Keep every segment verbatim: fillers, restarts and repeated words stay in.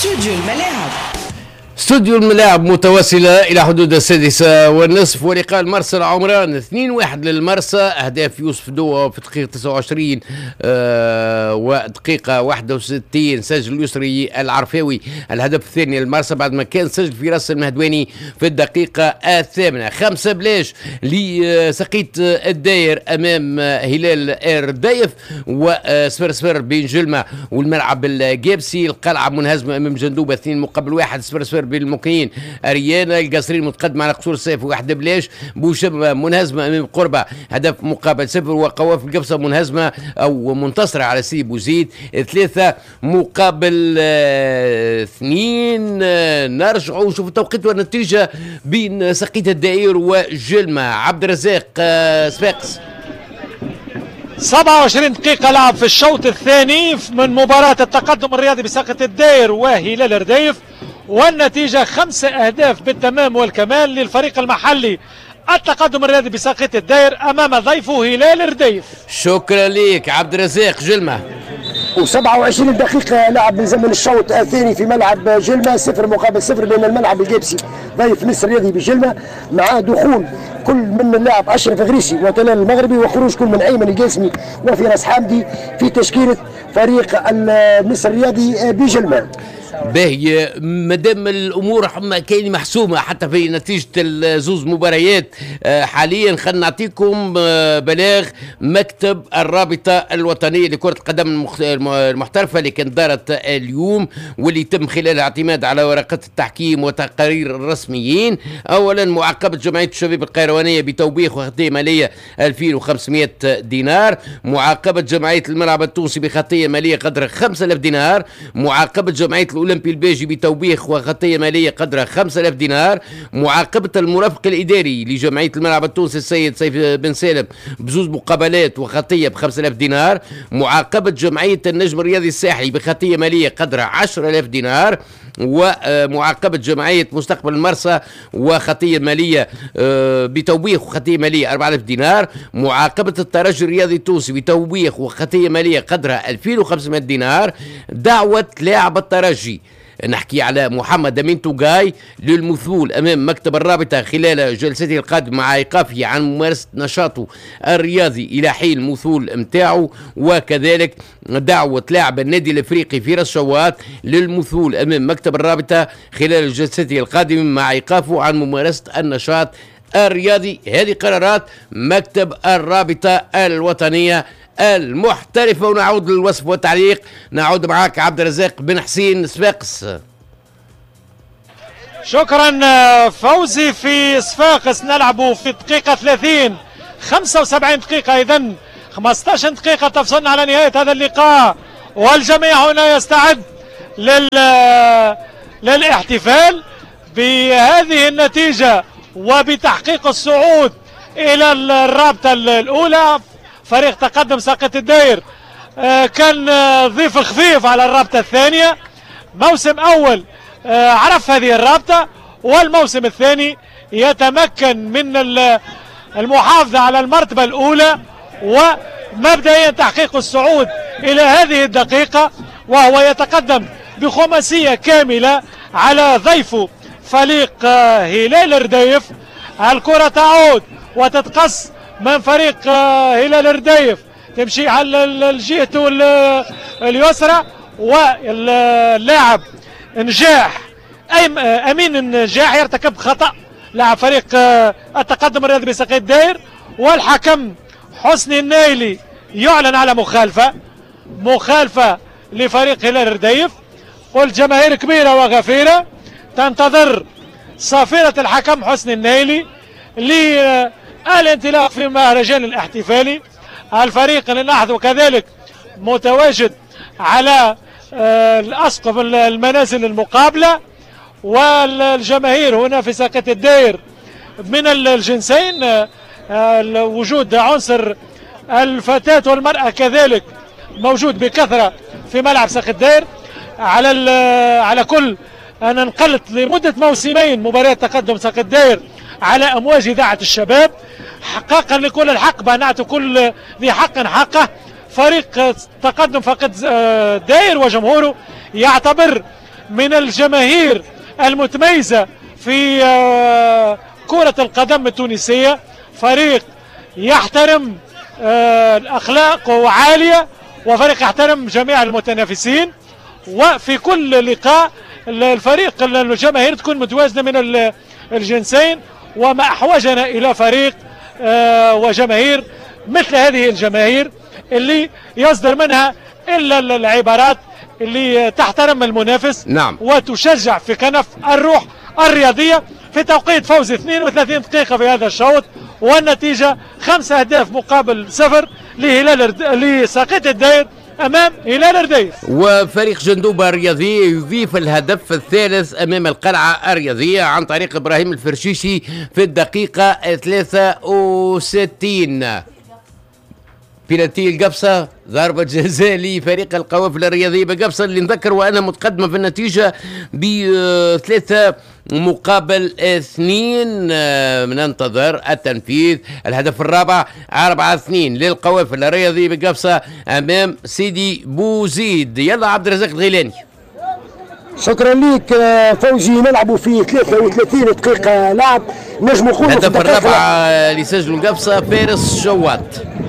استوديو الملاعب. استوديو الملاعب متواصلة إلى حدود السادسة والنصف، ولقاء المرسى العمران اثنين واحد للمرسى. أهداف يوسف دوا في الدقيقة تسعة وعشرين آه ودقيقة واحد وستين سجل يسري العرفاوي الهدف الثاني للمرسى بعد ما كان سجل في راس المهدواني في الدقيقة الثامنة. خمسة بلاش لسقيت الداير أمام هلال اردايف، وصفر صفر بين جلمة والملعب الجابسي. القلعة منهزمة أمام جندوبة اثنين مقابل واحد. صفر صفر بالمقيمين أريانا. القصرين متقدم على قصور الصيف واحد بلاش. بوشبة منهزمة أمام قربة هدف مقابل صفر. وقواف القفصة منهزمة أو منتصرة على سيدي بوزيد ثلاثة مقابل آه اثنين. آه نرجع ونشوف التوقيت والنتيجة بين سقيت الدائر وجلمة. عبد الرزاق آه صفاقس. سبعة وعشرين دقيقة لعب في الشوط الثاني من مباراة التقدم الرياضي بساقط الداير وهلال اردايف، والنتيجة خمسة أهداف بالتمام والكمال للفريق المحلي التقدم الرياضي بساقط الداير أمام ضيفه هلال اردايف. شكرا لك عبد الرزاق. جلمة وسبعة وعشرين دقيقة لعب من زمن الشوط الثاني في ملعب جلمة، صفر مقابل صفر بين الملعب الجابسي ضيف نصر الرياضي بجلمة، مع دخول كل من اللاعب أشرف غريسي وتلال المغربي، وخروج كل من أيمن القاسمي وفراس حامدي في تشكيلة فريق النصر الرياضي بجلمة. باهي مادام الامور كاين محسومه حتى في نتيجه الزوز مباريات حاليا، خلينا نعطيكم بلاغ مكتب الرابطه الوطنيه لكره القدم المحترفه اللي كانت دارت اليوم، واللي تم خلال الاعتماد على ورقات التحكيم وتقارير الرسميين. اولا معاقبه جمعيه الشباب القيروانيه بتوبيخ وخطيه ماليه ألفين وخمسمائة دينار. معاقبه جمعيه الملعب التونسي بخطيه ماليه قدر خمسة آلاف دينار. معاقبه جمعيه الأولمبي الباجي بتوبيخ وخطية مالية قدرها خمسة آلاف دينار. معاقبة المرافق الإداري لجمعية الملعب التونسي السيد سيف بن سالم بزوز مقابلات وخطية بخمسة آلاف دينار. معاقبة جمعية النجم الرياضي الساحلي بخطية مالية قدرها عشرة آلاف دينار. ومعاقبة جمعية مستقبل المرسى وخطية مالية بتوبيخ وخطية مالية أربعة آلاف دينار. معاقبة الترجي الرياضي التونسي بتوبيخ وخطية مالية قدرها ألفين وخمسمائة دينار. دعوة لاعب الترجي نحكي على محمد أمين توغاي للمثول أمام مكتب الرابطة خلال جلسته القادمة مع إيقافه عن ممارسة نشاطه الرياضي إلى حين المثول متاعه. وكذلك دعوة لاعب النادي الأفريقي فراس شوات للمثول أمام مكتب الرابطة خلال جلسته القادمة مع إيقافه عن ممارسة النشاط الرياضي. هذه قرارات مكتب الرابطة الوطنية المحترفة. ونعود للوصف والتعليق. نعود معك عبد الرزاق بن حسين صفاقس. شكرا فوزي. في صفاقس نلعب في دقيقة ثلاثين خمسة وسبعين دقيقة، إذن خمسة عشر دقيقة تفصلنا على نهاية هذا اللقاء، والجميع هنا يستعد لل للاحتفال بهذه النتيجة وبتحقيق الصعود إلى الرابطة الأولى. فريق تقدم ساقط الداير آه كان آه ضيف خفيف على الرابطة الثانية. موسم أول آه عرف هذه الرابطة، والموسم الثاني يتمكن من المحافظة على المرتبة الأولى ومبدئيا تحقيق الصعود إلى هذه الدقيقة، وهو يتقدم بخماسية كاملة على ضيفه فريق آه هلال اردايف. الكرة تعود وتتقص من فريق هلال اردايف، تمشي على الجهة اليسرى، واللاعب نجاح امين نجاح يرتكب خطأ لاعب فريق التقدم الرياضي بساقط الداير، والحكم حسني النايلي يعلن على مخالفة مخالفة لفريق هلال اردايف. والجماهير كبيرة وغفيرة تنتظر صافرة الحكم حسني النايلي ل الانطلاق في مهرجان الاحتفالي. الفريق اللي نحن كذلك متواجد على الأسقف المنازل المقابلة، والجماهير هنا في ساقط الداير من الجنسين، وجود عنصر الفتاة والمرأة كذلك موجود بكثرة في ملعب ساقط الداير. على على كل أنا انقلت لمدة موسمين مباريات تقدم ساقط الداير على أمواج إذاعة الشباب، حقاقا لكل الحق بنعت كل ذي حق حقه. فريق تقدم فقد داير وجمهوره يعتبر من الجماهير المتميزة في كرة القدم التونسية. فريق يحترم الأخلاق عالية، وفريق يحترم جميع المتنافسين، وفي كل لقاء الفريق الجماهير تكون متوازنة من الجنسين، وما أحوجنا إلى فريق وجماهير مثل هذه الجماهير اللي يصدر منها إلا العبارات اللي تحترم المنافس. نعم. وتشجع في كنف الروح الرياضية. في توقيت فوز اثنين وثلاثين دقيقة في هذا الشوط، والنتيجة خمسة أهداف مقابل صفر لهلال لساقية الداير أمام هلال رديف. وفريق جندوبة الرياضية يضيف الهدف الثالث أمام القلعة الرياضية عن طريق إبراهيم الفرشيشي في الدقيقة ثلاثة وستين. بينالتي القبصة، ضربة جزاء لفريق القوافل الرياضية بقبصة اللي نذكر وأنا متقدمة في النتيجة بثلاثة مقابل اثنين. ننتظر التنفيذ. الهدف الرابع أربعة اثنين للقوافل الرياضية بقبصة أمام سيدي بوزيد. يلا عبد الرزاق الغيلاني. شكرا لك فوزي. نلعبوا في ثلاثة وثلاثين دقيقة لعب. نجم نقولوا الهدف الرابع اللي سجلوا قبصة فارس شواط.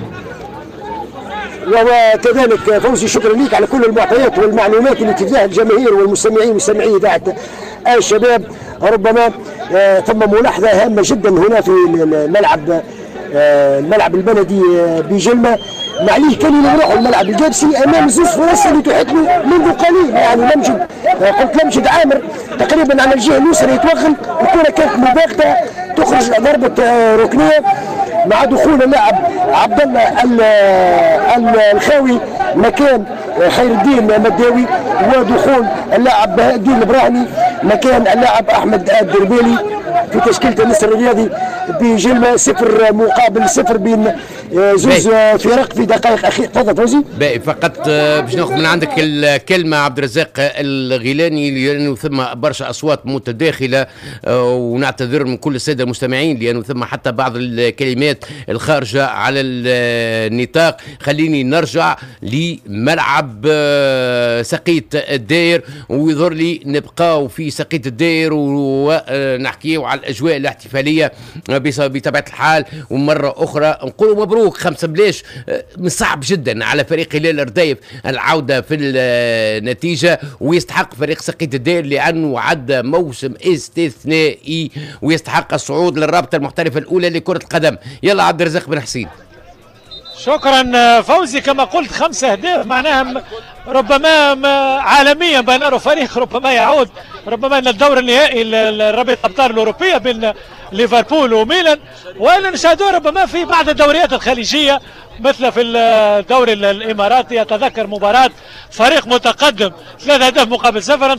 وكذلك فوزي شكرا لك على كل المعطيات والمعلومات اللي تجاه الجماهير والمستمعين ومستمعي اذاعه الشباب. ربما آه ثم ملاحظه هامه جدا هنا في الملعب آه الملعب البلدي آه بجلمه. معليش كان نروحوا الملعب الجابسي امام زوز فرص اللي تحدثوا منذ قليل. يعني لمجد آه قلت لمجد عامر تقريبا على الجهه اليسرى يتوغل، الكره كانت مباغته تخرج ضربه آه ركنيه مع دخول اللاعب عبد الله الخاوي مكان خير الدين مداوي، ودخول اللاعب بهاء الدين البراهني مكان اللاعب احمد الدربيلي في تشكيله النصر الرياضي بجلمه. صفر مقابل صفر بين زوز فرق في دقائق اخيره. تفضل فوزي. باقي فقط باش ناخذ من عندك الكلمه عبد الرزاق الغيلاني، لانه ثم برشا اصوات متداخله ونعتذر من كل الساده المستمعين لانه ثم حتى بعض الكلمات الخارجه على النطاق. خليني نرجع لملعب سقية الداير، ويظهر لي نبقاو في سقية الداير ونحكيو على الاجواء الاحتفاليه بطبيعه الحال. ومره اخرى نقولوا مبروك خمسه بلاش. من صعب جدا على فريق هلال رديف العوده في النتيجه، ويستحق فريق سقية الداير لانه عدى موسم استثنائي ويستحق الصعود للرابطه المحترفه الاولى لكره القدم. يلا عبد الرزاق بن حسين. شكرا فوزي. كما قلت خمسة أهداف معناها ربما عالميا بنرى فريق ربما يعود ربما إلى الدور النهائي لرابطة الأبطال الأوروبية بين ليفربول وميلان، وإلا نشاهدوه ربما في بعض الدوريات الخليجية مثل في الدوري الإماراتي. أتذكر مباراة فريق متقدم ثلاثة أهداف مقابل صفر